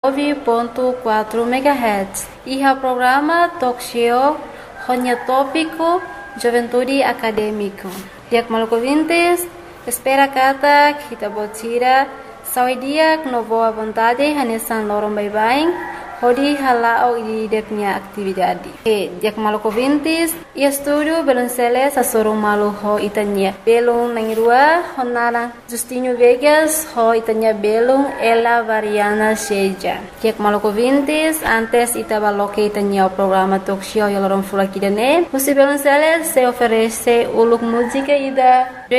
99.4 MHz. E o programa Talk Show Honha Tópico Juventude Acadêmico. Diak maluco vintes, espera kata kita botira sawi dia no boa vontade hanesan lorong bye-bye. Hodi halao di punya atividade. Diak maluco vintes, e estúdio beloncele sa sorong malu ho itanya. Belong nangirua honara Justinho Vegas ho itanya belong Ella Variana Seja. Diak maluco vintes, antes itabaloke itanya o programa talk show yalorong fulakidane. Musi beloncele se oferece uluk música ida